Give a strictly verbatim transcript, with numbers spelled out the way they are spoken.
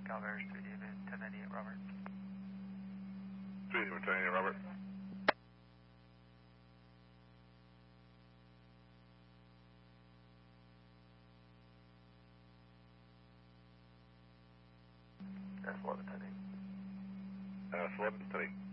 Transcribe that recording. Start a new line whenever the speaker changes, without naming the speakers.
Cal Bears, three David, ten ninety-eight Robert.
three David, ten ninety-eight Robert.
That's eleven ten eight.
That's eleven ten eight.